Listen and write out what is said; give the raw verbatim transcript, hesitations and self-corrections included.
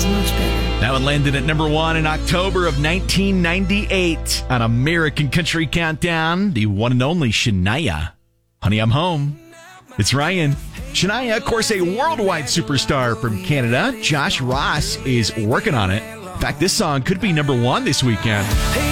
feels much better. That one landed at number one in October of nineteen ninety-eight on American Country Countdown. The one and only Shania. Honey, I'm Home. It's Ryan. Shania, of course, a worldwide superstar from Canada. Josh Ross is working on it. In fact, this song could be number one this weekend.